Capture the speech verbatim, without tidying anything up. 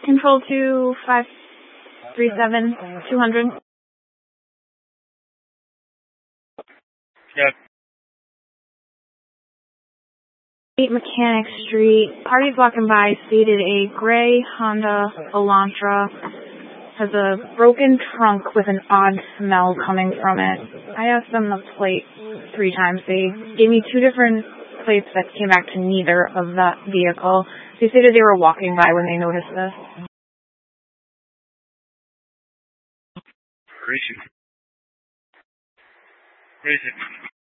Control two five three seven two hundred. Yep. eight Mechanic Street. Parties walking by stated a gray Honda Elantra has a broken trunk with an odd smell coming from it. I asked them the plate three times. They gave me two different plates that came back to neither of that vehicle. They stated they were walking by when they noticed this. Where is it? Where is it?